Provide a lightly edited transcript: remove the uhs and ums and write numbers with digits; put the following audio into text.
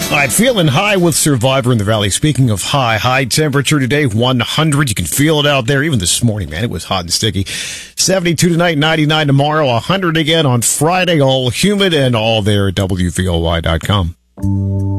All right, feeling high with Survivor in the Valley. Speaking of high temperature today, 100. You can feel it out there. Even this morning, man, it was hot and sticky. 72 tonight, 99 tomorrow, 100 again on Friday. All humid and all there at WVOY.com.